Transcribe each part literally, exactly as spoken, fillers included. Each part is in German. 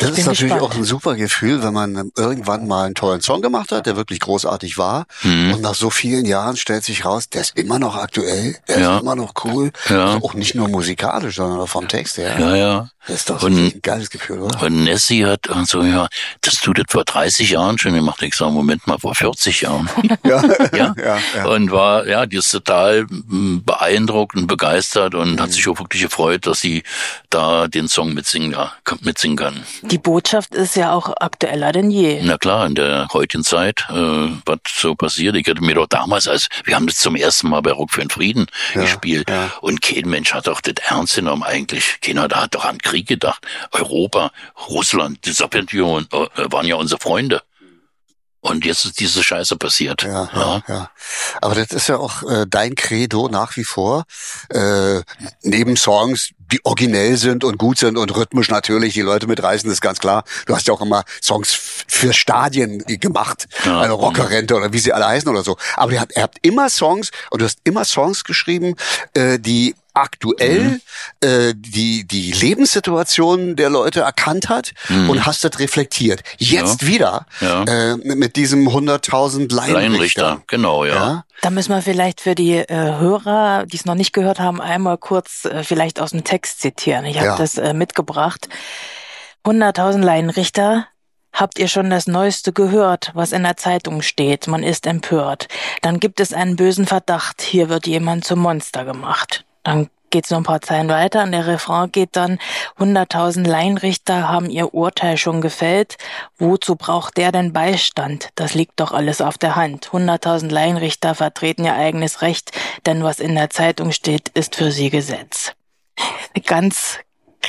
Das ich ist natürlich gespannt. auch ein super Gefühl, wenn man irgendwann mal einen tollen Song gemacht hat, der wirklich großartig war. Mhm. Und nach so vielen Jahren stellt sich raus, der ist immer noch aktuell, der ja. ist immer noch cool. Ja. Also auch nicht nur musikalisch, sondern auch vom Text her. Ja, ja. Das ist doch und, ein geiles Gefühl, oder? Und Nessie hat und so, ja, das tut das vor dreißig Jahren schon gemacht. Ich sage, Moment mal, vor vierzig Jahren. ja. ja? ja, ja. Und war, ja, die ist total beeindruckt und begeistert und mhm. hat sich auch wirklich gefreut, dass sie da den Song mitsingen, mitsingen kann. Die Botschaft ist ja auch aktueller denn je. Na klar, in der heutigen Zeit, äh, was so passiert. Ich hatte mir doch damals, als wir haben das zum ersten Mal bei Rock für den Frieden ja, gespielt ja. und kein Mensch hat doch das ernst genommen eigentlich. Keiner da hat doch an Krieg gedacht. Europa, Russland, die Sowjetunion äh, waren ja unsere Freunde. Und jetzt ist diese Scheiße passiert. Ja, ja, ja. ja. Aber das ist ja auch äh, dein Credo nach wie vor. Äh, neben Songs, die originell sind und gut sind und rhythmisch natürlich die Leute mitreißen, ist ganz klar. Du hast ja auch immer Songs f- für Stadien gemacht. Ja. Also Rockerrente oder wie sie alle heißen oder so. Aber ihr habt, ihr habt immer Songs und du hast immer Songs geschrieben, äh, die aktuell mhm. äh, die die Lebenssituation der Leute erkannt hat mhm. und hast das reflektiert. Jetzt ja. wieder ja. Äh, mit diesem hunderttausend Laienrichter. Laienrichter, genau, ja. ja. Da müssen wir vielleicht für die äh, Hörer, die es noch nicht gehört haben, einmal kurz äh, vielleicht aus dem Text zitieren. Ich habe ja. das äh, mitgebracht. hunderttausend Laienrichter. Habt ihr schon das Neueste gehört, was in der Zeitung steht? Man ist empört. Dann gibt es einen bösen Verdacht. Hier wird jemand zum Monster gemacht. Dann geht's noch ein paar Zeilen weiter und der Refrain geht dann, hunderttausend Laienrichter haben ihr Urteil schon gefällt. Wozu braucht der denn Beistand? Das liegt doch alles auf der Hand. hunderttausend Laienrichter vertreten ihr eigenes Recht, denn was in der Zeitung steht, ist für sie Gesetz. Eine ganz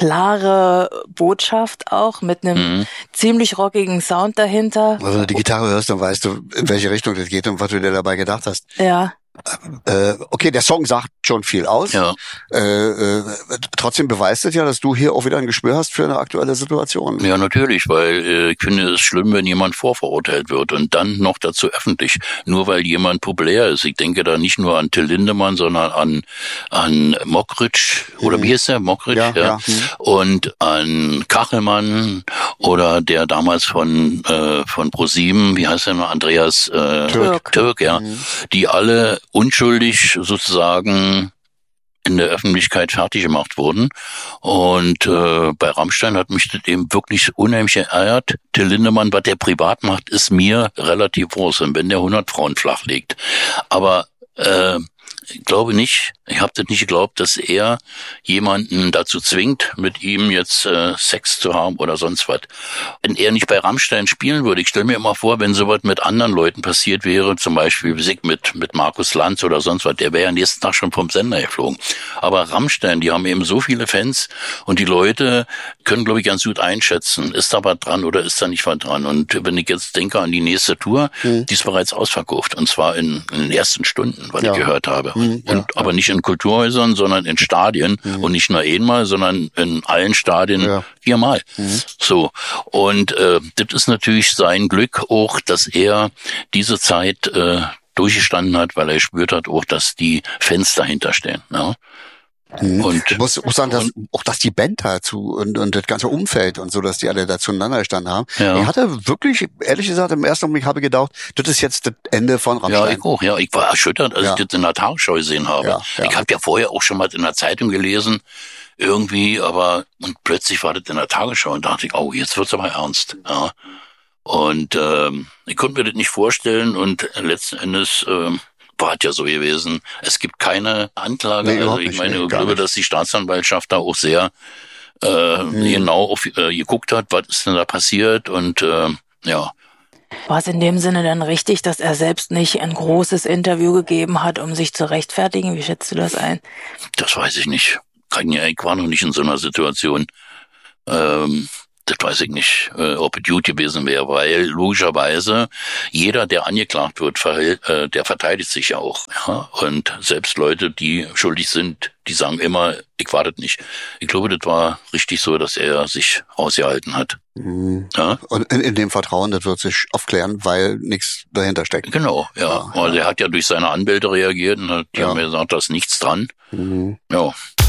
klare Botschaft auch mit einem mhm. ziemlich rockigen Sound dahinter. Wenn du die Gitarre hörst, dann weißt du, in welche Richtung das geht und was du dir dabei gedacht hast. Ja. Äh, okay, der Song sagt schon viel aus. Ja. Äh, äh, trotzdem beweist es ja, dass du hier auch wieder ein Gespür hast für eine aktuelle Situation. Ja, natürlich, weil äh, ich finde es schlimm, wenn jemand vorverurteilt wird und dann noch dazu öffentlich, nur weil jemand populär ist. Ich denke da nicht nur an Till Lindemann, sondern an an Mockridge, oder mhm. wie ist der? Mockridge, ja. ja. ja. Mhm. Und an Kachelmann oder der damals von äh, von ProSieben, wie heißt der noch? Andreas äh, Türk. Türk, ja. Mhm. Die alle unschuldig sozusagen in der Öffentlichkeit fertig gemacht wurden. Und äh, bei Rammstein hat mich das eben wirklich unheimlich geärgert. Till Lindemann, was der privat macht, ist mir relativ groß. Und wenn der hundert Frauen flachlegt. Aber äh, ich glaube nicht, ich habe das nicht geglaubt, dass er jemanden dazu zwingt, mit ihm jetzt äh, Sex zu haben oder sonst was. Wenn er nicht bei Rammstein spielen würde, ich stelle mir immer vor, wenn sowas mit anderen Leuten passiert wäre, zum Beispiel mit mit Markus Lanz oder sonst was, der wäre ja nächsten Tag schon vom Sender geflogen. Aber Rammstein, die haben eben so viele Fans und die Leute können, glaube ich, ganz gut einschätzen, ist da was dran oder ist da nicht was dran. Und wenn ich jetzt denke an die nächste Tour, mhm. die ist bereits ausverkauft und zwar in, in den ersten Stunden, was ja. ich gehört habe. Mhm, ja, und aber ja. nicht in Kulturhäusern, sondern in Stadien mhm. und nicht nur einmal, sondern in allen Stadien ja. viermal. Mhm. So. Und äh, das ist natürlich sein Glück auch, dass er diese Zeit äh, durchgestanden hat, weil er gespürt hat auch, dass die Fans dahinter stehen. Ja. Mhm. Und ich muss, muss sagen, dass auch dass die Band dazu und, und das ganze Umfeld und so, dass die alle da zueinander gestanden haben. Ja. Ich hatte wirklich, ehrlich gesagt, im ersten Augenblick habe ich gedacht, das ist jetzt das Ende von Rammstein. Ja, ich auch. Ja, ich war erschüttert, als ja. ich das in der Tagesschau gesehen habe. Ja, ja. Ich habe ja vorher auch schon mal in der Zeitung gelesen, irgendwie, aber und plötzlich war das in der Tagesschau und dachte ich, oh, jetzt wird's aber ernst. Ja. Und ähm, ich konnte mir das nicht vorstellen und letzten Endes ähm, war es ja so gewesen. Es gibt keine Anklage. Nee, also ich meine, nee, ich glaube, dass die Staatsanwaltschaft da auch sehr äh, hm. genau auf, äh, geguckt hat, was ist denn da passiert und äh, ja. War es in dem Sinne dann richtig, dass er selbst nicht ein großes Interview gegeben hat, um sich zu rechtfertigen? Wie schätzt du das ein? Das weiß ich nicht. Ich war noch nicht in so einer Situation. Ähm, Das weiß ich nicht, äh, ob es gut gewesen wäre, weil logischerweise jeder, der angeklagt wird, verhält, äh, der verteidigt sich ja auch. Ja? Und selbst Leute, die schuldig sind, die sagen immer, ich war das nicht. Ich glaube, das war richtig so, dass er sich rausgehalten hat. Mhm. Ja? Und in, in dem Vertrauen, das wird sich aufklären, weil nichts dahinter steckt. Genau, ja. ja. Also er hat ja durch seine Anwälte reagiert und die ja. haben mir gesagt, da ist nichts dran. Mhm. Ja.